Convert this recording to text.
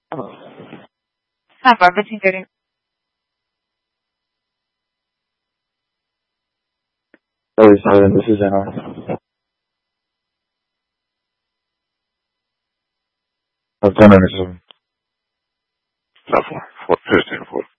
Hello. Hi, Barbara Tinker. This is NR. I've done it. 15 4.